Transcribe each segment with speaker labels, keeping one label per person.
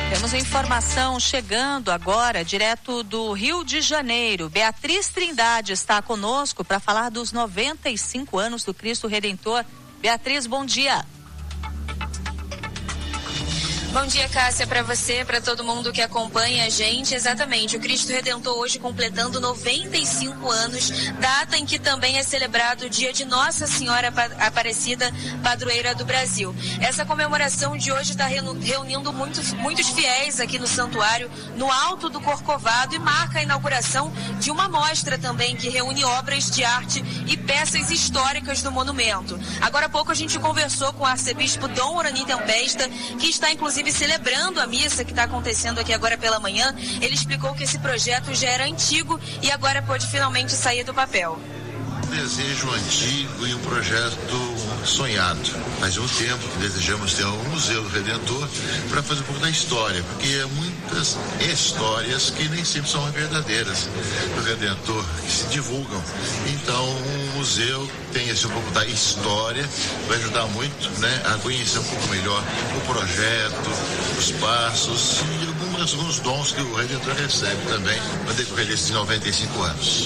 Speaker 1: Temos informação chegando agora, direto do Rio de Janeiro. Beatriz Trindade está conosco para falar dos 95 anos do Cristo Redentor. Beatriz, bom dia.
Speaker 2: Bom dia, Cássia, para você, para todo mundo que acompanha a gente. Exatamente, o Cristo Redentor hoje completando 95 anos, data em que também é celebrado o dia de Nossa Senhora Aparecida, padroeira do Brasil. Essa comemoração de hoje está reunindo muitos fiéis aqui no santuário, no Alto do Corcovado, e marca a inauguração de uma mostra também que reúne obras de arte e peças históricas do monumento. Agora há pouco a gente conversou com o arcebispo Dom Orani Tempesta, que está inclusive celebrando a missa que está acontecendo aqui agora pela manhã. Ele explicou que esse projeto já era antigo e agora pode finalmente sair do papel.
Speaker 3: Um desejo antigo e um projeto sonhado. Faz um tempo que desejamos ter um Museu do Redentor para fazer um pouco da história, porque há muitas histórias que nem sempre são verdadeiras do Redentor, que se divulgam. Então, um museu tem esse um pouco da história, vai ajudar muito, né, a conhecer um pouco melhor o projeto, os passos e alguns dons que o Redentor recebe também no decorrer desses 95 anos.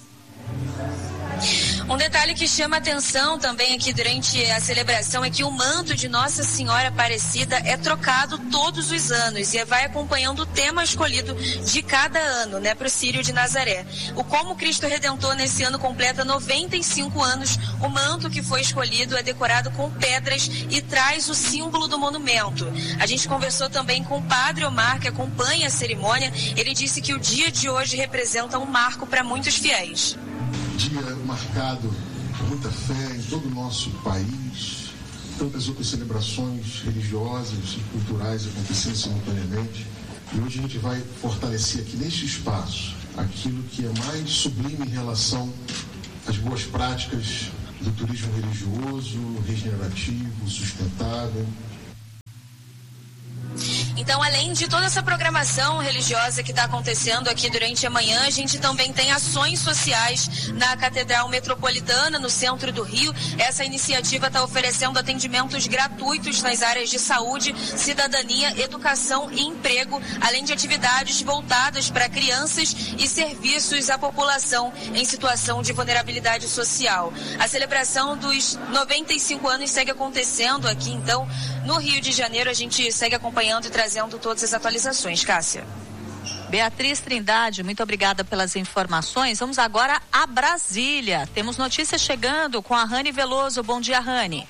Speaker 2: Um detalhe que chama atenção também aqui durante a celebração é que o manto de Nossa Senhora Aparecida é trocado todos os anos e vai acompanhando o tema escolhido de cada ano, né, para o Círio de Nazaré. O Como Cristo Redentor nesse ano completa 95 anos, o manto que foi escolhido é decorado com pedras e traz o símbolo do monumento. A gente conversou também com o Padre Omar, que acompanha a cerimônia. Ele disse que o dia de hoje representa um marco para muitos fiéis.
Speaker 4: Dia marcado por muita fé em todo o nosso país, tantas outras celebrações religiosas e culturais acontecendo simultaneamente. E hoje a gente vai fortalecer aqui neste espaço aquilo que é mais sublime em relação às boas práticas do turismo religioso, regenerativo, sustentável.
Speaker 2: Então, além de toda essa programação religiosa que está acontecendo aqui durante a manhã, a gente também tem ações sociais na Catedral Metropolitana, no centro do Rio. Essa iniciativa está oferecendo atendimentos gratuitos nas áreas de saúde, cidadania, educação e emprego, além de atividades voltadas para crianças e serviços à população em situação de vulnerabilidade social. A celebração dos 95 anos segue acontecendo aqui, então, no Rio de Janeiro. A gente segue acompanhando e trazendo todas as atualizações. Cássia.
Speaker 1: Beatriz Trindade, muito obrigada pelas informações. Vamos agora a Brasília. Temos notícias chegando com a Rani Veloso. Bom dia, Rani.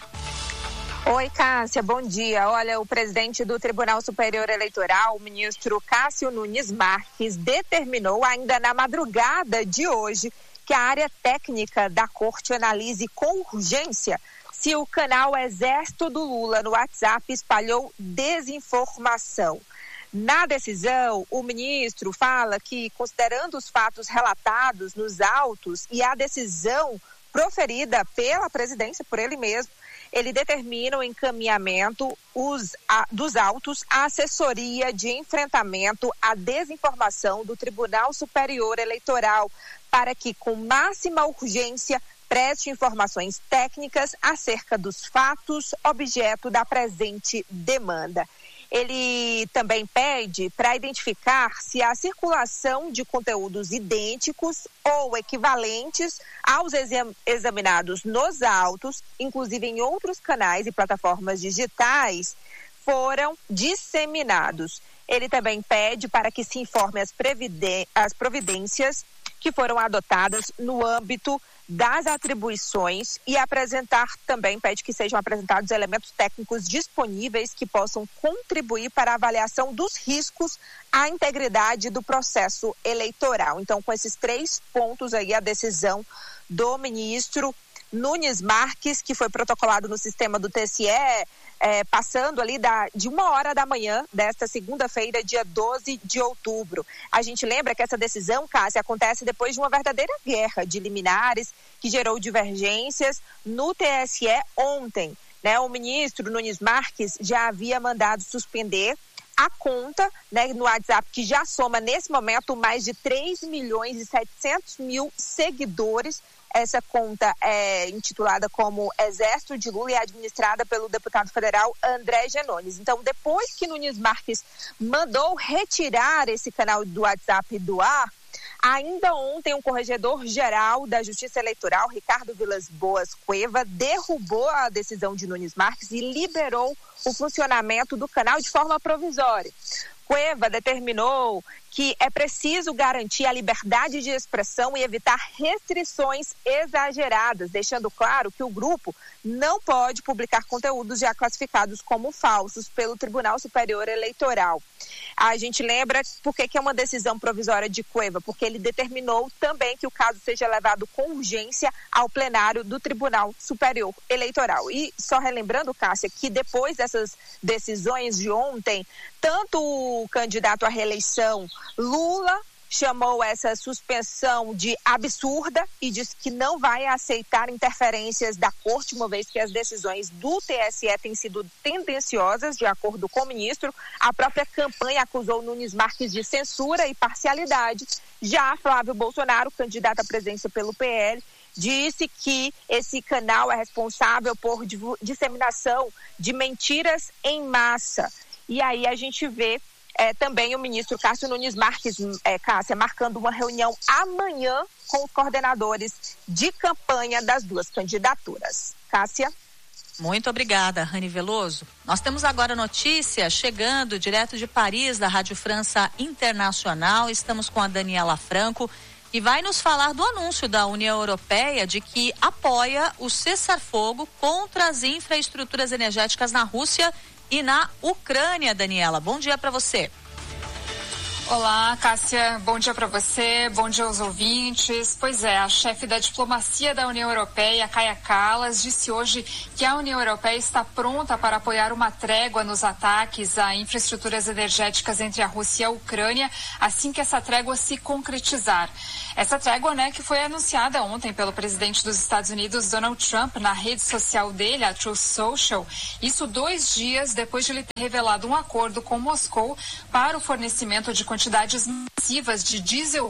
Speaker 5: Oi, Cássia, bom dia. Olha, o presidente do Tribunal Superior Eleitoral, o ministro Cássio Nunes Marques, determinou ainda na madrugada de hoje que a área técnica da corte analise com urgência se o canal Exército do Lula no WhatsApp espalhou desinformação. Na decisão, o ministro fala que, considerando os fatos relatados nos autos e a decisão proferida pela presidência, por ele mesmo, ele determina o encaminhamento dos autos à assessoria de enfrentamento à desinformação do Tribunal Superior Eleitoral para que, com máxima urgência, preste informações técnicas acerca dos fatos objeto da presente demanda. Ele também pede para identificar se a circulação de conteúdos idênticos ou equivalentes aos examinados nos autos, inclusive em outros canais e plataformas digitais, foram disseminados. Ele também pede para que se informe as providências que foram adotadas no âmbito das atribuições e pede que sejam apresentados elementos técnicos disponíveis que possam contribuir para a avaliação dos riscos à integridade do processo eleitoral. Então, com esses 3 pontos aí, a decisão do ministro Nunes Marques, que foi protocolado no sistema do TSE, passando ali de 1h da manhã desta segunda-feira, dia 12 de outubro. A gente lembra que essa decisão, Cássia, acontece depois de uma verdadeira guerra de liminares que gerou divergências no TSE ontem, né? O ministro Nunes Marques já havia mandado suspender a conta, né, no WhatsApp, que já soma nesse momento mais de 3.700.000 seguidores. Essa conta é intitulada como Exército de Lula e é administrada pelo deputado federal André Genones. Então, depois que Nunes Marques mandou retirar esse canal do WhatsApp do ar, ainda ontem, o corregedor-geral da Justiça Eleitoral, Ricardo Vilas Boas Cueva, derrubou a decisão de Nunes Marques e liberou o funcionamento do canal de forma provisória. Cueva determinou que é preciso garantir a liberdade de expressão e evitar restrições exageradas, deixando claro que o grupo não pode publicar conteúdos já classificados como falsos pelo Tribunal Superior Eleitoral. A gente lembra por que é uma decisão provisória de Cueva, porque ele determinou também que o caso seja levado com urgência ao plenário do Tribunal Superior Eleitoral. E só relembrando, Cássia, que depois dessas decisões de ontem, tanto o candidato à reeleição Lula chamou essa suspensão de absurda e disse que não vai aceitar interferências da corte, uma vez que as decisões do TSE têm sido tendenciosas, de acordo com o ministro. A própria campanha acusou Nunes Marques de censura e parcialidade. Já Flávio Bolsonaro, candidato à presidência pelo PL, disse que esse canal é responsável por disseminação de mentiras em massa. E aí a gente vê também o ministro Cássio Nunes Marques, Cássia, marcando uma reunião amanhã com os coordenadores de campanha das duas candidaturas. Cássia?
Speaker 1: Muito obrigada, Rani Veloso. Nós temos agora notícia chegando direto de Paris, da Rádio França Internacional. Estamos com a Daniela Franco, que vai nos falar do anúncio da União Europeia de que apoia o cessar-fogo contra as infraestruturas energéticas na Rússia e na Ucrânia. Daniela, bom dia para você.
Speaker 6: Olá, Cássia, bom dia para você, bom dia aos ouvintes. Pois é, a chefe da diplomacia da União Europeia, Kaja Kallas, disse hoje que a União Europeia está pronta para apoiar uma trégua nos ataques a infraestruturas energéticas entre a Rússia e a Ucrânia, assim que essa trégua se concretizar. Essa trégua, que foi anunciada ontem pelo presidente dos Estados Unidos, Donald Trump, na rede social dele, a Truth Social, isso 2 dias depois de ele ter revelado um acordo com Moscou para o fornecimento de quantidades massivas de diesel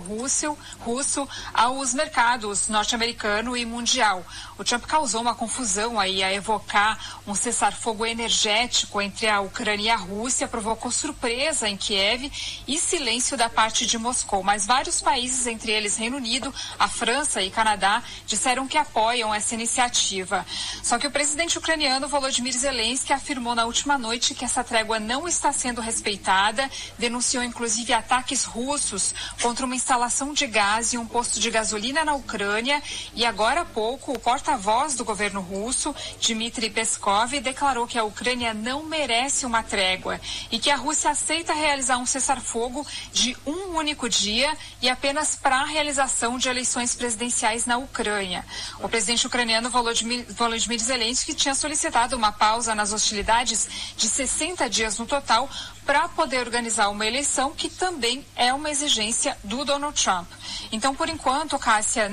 Speaker 6: russo aos mercados norte-americano e mundial. O Trump causou uma confusão aí a evocar um cessar-fogo energético entre a Ucrânia e a Rússia, provocou surpresa em Kiev e silêncio da parte de Moscou. Mas vários países, entre eles Reino Unido, a França e Canadá, disseram que apoiam essa iniciativa. Só que o presidente ucraniano Volodymyr Zelensky afirmou na última noite que essa trégua não está sendo respeitada, denunciou inclusive ataques russos contra uma instalação de gás e um posto de gasolina na Ucrânia, e agora há pouco o porta-voz do governo russo, Dmitry Peskov, declarou que a Ucrânia não merece uma trégua e que a Rússia aceita realizar um cessar-fogo de um único dia e apenas para a realização de eleições presidenciais na Ucrânia. O presidente ucraniano Volodymyr Zelensky tinha solicitado uma pausa nas hostilidades de 60 dias no total para poder organizar uma eleição que também é uma exigência do Donald Trump. Então, por enquanto, Cássia,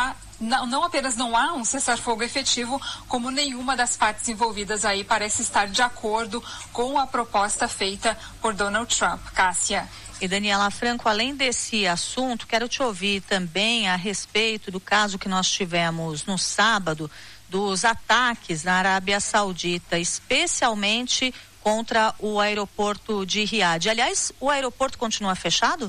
Speaker 6: não apenas não há um cessar-fogo efetivo, como nenhuma das partes envolvidas aí parece estar de acordo com a proposta feita por Donald Trump. Cássia.
Speaker 1: E Daniela Franco, além desse assunto, quero te ouvir também a respeito do caso que nós tivemos no sábado, dos ataques na Arábia Saudita, especialmente contra o aeroporto de Riad. Aliás, o aeroporto continua fechado?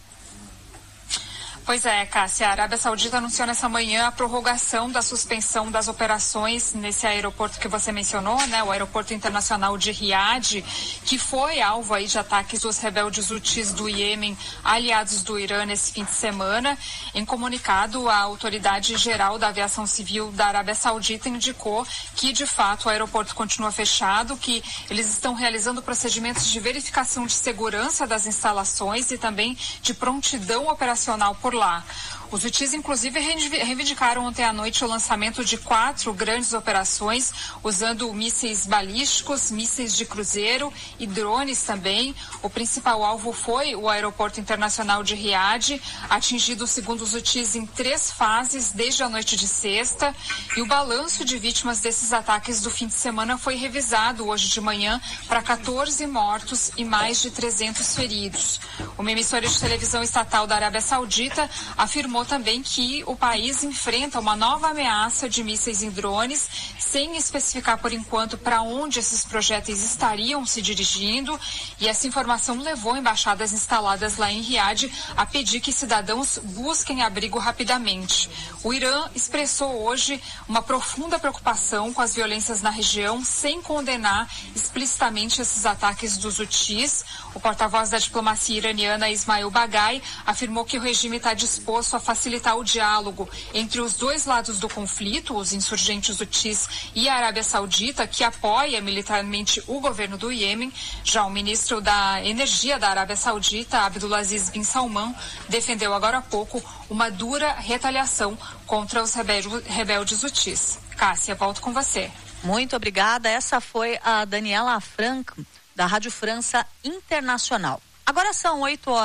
Speaker 6: Pois é, Cássia, a Arábia Saudita anunciou nessa manhã a prorrogação da suspensão das operações nesse aeroporto que você mencionou, o aeroporto internacional de Riad, que foi alvo aí de ataques dos rebeldes Houthis do Iêmen, aliados do Irã, nesse fim de semana. Em comunicado, a Autoridade Geral da Aviação Civil da Arábia Saudita indicou que, de fato, o aeroporto continua fechado, que eles estão realizando procedimentos de verificação de segurança das instalações e também de prontidão operacional por lá. Os Houthis, inclusive, reivindicaram ontem à noite o lançamento de 4 grandes operações, usando mísseis balísticos, mísseis de cruzeiro e drones também. O principal alvo foi o aeroporto internacional de Riad, atingido, segundo os Houthis, em 3 fases desde a noite de sexta. E o balanço de vítimas desses ataques do fim de semana foi revisado hoje de manhã para 14 mortos e mais de 300 feridos. Uma emissora de televisão estatal da Arábia Saudita afirmou afirmou também que o país enfrenta uma nova ameaça de mísseis em drones, sem especificar por enquanto para onde esses projéteis estariam se dirigindo, e essa informação levou embaixadas instaladas lá em Riad a pedir que cidadãos busquem abrigo rapidamente. O Irã expressou hoje uma profunda preocupação com as violências na região, sem condenar explicitamente esses ataques dos Houthis. O porta-voz da diplomacia iraniana, Ismail Baghai, afirmou que o regime está disposto a facilitar o diálogo entre os dois lados do conflito, os insurgentes Houthis e a Arábia Saudita, que apoia militarmente o governo do Iêmen. Já o ministro da Energia da Arábia Saudita, Abdulaziz bin Salman, defendeu agora há pouco uma dura retaliação contra os rebeldes Houthis. Cássia, volto com você.
Speaker 1: Muito obrigada. Essa foi a Daniela Franco, da Rádio França Internacional. Agora são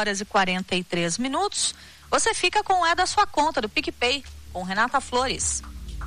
Speaker 1: 8h43. Você fica com o É da Sua Conta, do PicPay, com Renata Flores.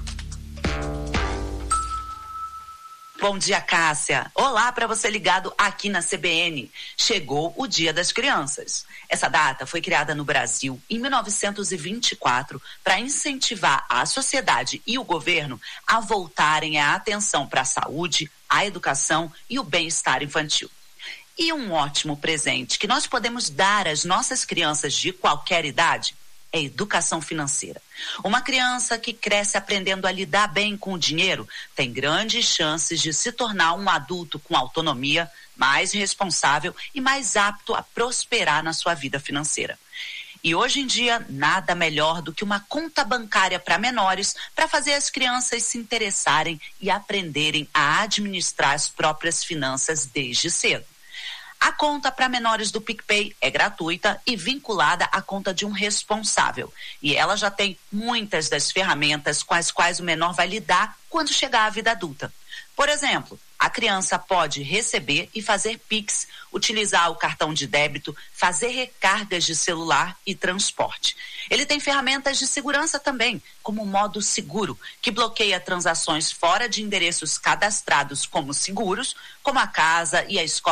Speaker 7: Bom dia, Cássia. Olá para você ligado aqui na CBN. Chegou o Dia das Crianças. Essa data foi criada no Brasil em 1924 para incentivar a sociedade e o governo a voltarem a atenção para a saúde, a educação e o bem-estar infantil. E um ótimo presente que nós podemos dar às nossas crianças de qualquer idade é educação financeira. Uma criança que cresce aprendendo a lidar bem com o dinheiro tem grandes chances de se tornar um adulto com autonomia, mais responsável e mais apto a prosperar na sua vida financeira. E hoje em dia, nada melhor do que uma conta bancária para menores para fazer as crianças se interessarem e aprenderem a administrar as próprias finanças desde cedo. A conta para menores do PicPay é gratuita e vinculada à conta de um responsável. E ela já tem muitas das ferramentas com as quais o menor vai lidar quando chegar à vida adulta. Por exemplo, a criança pode receber e fazer Pix, utilizar o cartão de débito, fazer recargas de celular e transporte. Ele tem ferramentas de segurança também, como o modo seguro, que bloqueia transações fora de endereços cadastrados como seguros, como a casa e a escola